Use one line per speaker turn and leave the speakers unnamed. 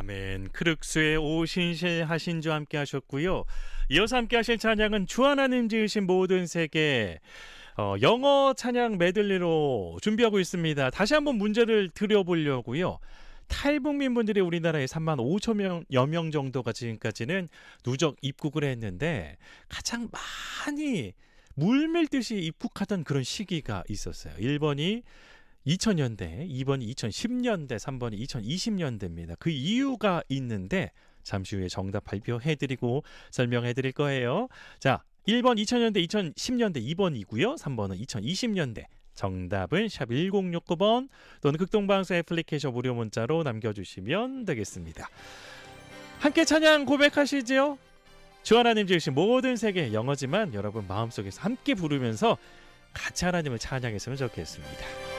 아멘. 크륵스의 오신실 하신주 함께 하셨고요. 이어서 함께 하실 찬양은 주 하나님 지으신 모든 세계 영어 찬양 메들리로 준비하고 있습니다. 다시 한번 문제를 드려보려고요. 탈북민 분들이 우리나라에 3만 5천여 명 정도가 지금까지는 누적 입국을 했는데 가장 많이 물밀듯이 입국하던 그런 시기가 있었어요. 1번이 2000년대, 2번이 2010년대, 3번이 2020년대입니다. 그 이유가 있는데 잠시 후에 정답 발표해드리고 설명해드릴 거예요. 자, 1번 2000년대, 2010년대 2번이고요. 3번은 2020년대. 정답은 샵 1069번 또는 극동방송 애플리케이션 무료 문자로 남겨주시면 되겠습니다. 함께 찬양 고백하시죠. 주 하나님 지으신 모든 세계 영어지만 여러분 마음속에서 함께 부르면서 같이 하나님을 찬양했으면 좋겠습니다.